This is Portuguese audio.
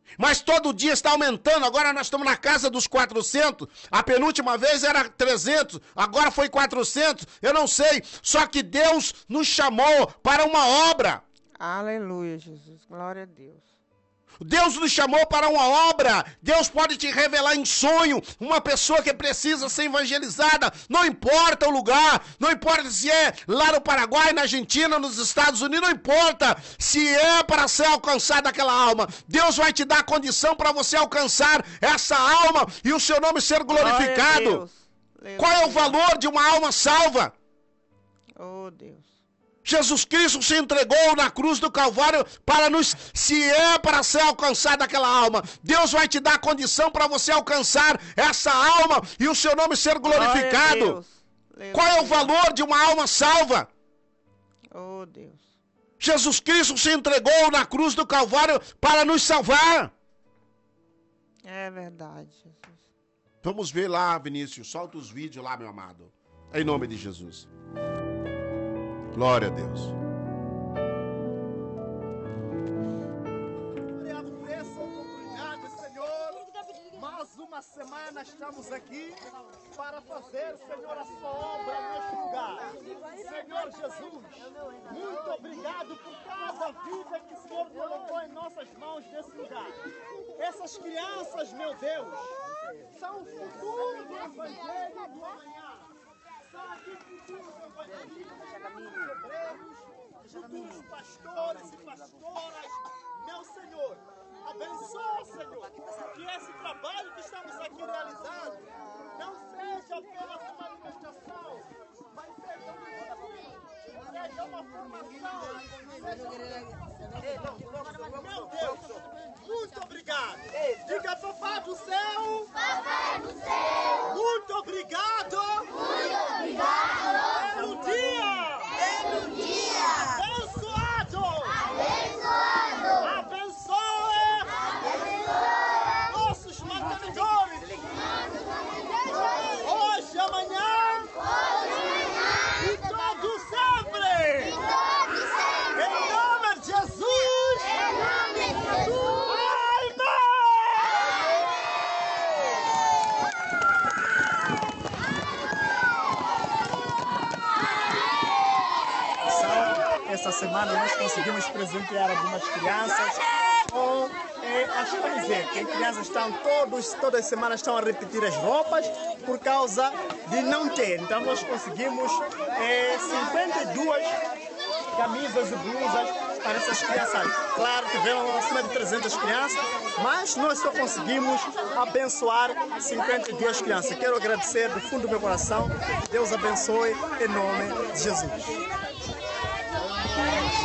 Mas todo dia está aumentando, agora nós estamos na casa dos 400, a penúltima vez era 300, agora foi 400, eu não sei, só que Deus nos chamou para uma obra. Aleluia, Jesus, glória a Deus. Deus nos chamou para uma obra. Deus pode te revelar em sonho uma pessoa que precisa ser evangelizada. Não importa o lugar, não importa se é lá no Paraguai, na Argentina, nos Estados Unidos, não importa se é para ser alcançada aquela alma. Deus vai te dar condição para você alcançar essa alma e o seu nome ser glorificado. Qual é o valor de uma alma salva? Oh, Deus. Jesus Cristo se entregou na cruz do Calvário para nos... Se é para ser alcançada aquela alma, Deus vai te dar condição para você alcançar essa alma e o seu nome ser glorificado. Qual é o valor de uma alma salva? Oh, Deus. Jesus Cristo se entregou na cruz do Calvário para nos salvar. É verdade, Jesus. Vamos ver lá, Vinícius. Solta os vídeos lá, meu amado. Em nome de Jesus. Glória a Deus. Obrigado, Senhor. Mais uma semana estamos aqui para fazer, Senhor, a sua obra neste lugar. Senhor Jesus, muito obrigado por cada vida que o Senhor colocou em nossas mãos nesse lugar. Essas crianças, meu Deus, são o futuro do Evangelho do amanhã. São aqui futuros evangelistas, futuros pastores e pastoras. Meu Senhor, abençoa, Senhor, que esse trabalho que estamos aqui realizando não seja apenas uma manifestação, mas seja uma formação. Meu Deus, muito obrigado. Diga, Papai do céu. Papai do céu. Muito obrigado. Muito obrigado. Pelo dia. Pelo dia. Abençoado. Abençoado. Abençoe. Abençoe. Nossos mantenedores. Hoje, amanhã. Hoje, amanhã. E todo sempre. E todo sempre. Em nome de Jesus. Em nome de Jesus. Essa semana nós conseguimos presentear algumas crianças com, acho que vai dizer que as crianças estão todas as semanas estão a repetir as roupas por causa de não ter. Então nós conseguimos 52 camisas e blusas para essas crianças. Claro que vieram acima de 300 crianças, mas nós só conseguimos abençoar 52 crianças. Quero agradecer do fundo do meu coração. Deus abençoe em nome de Jesus.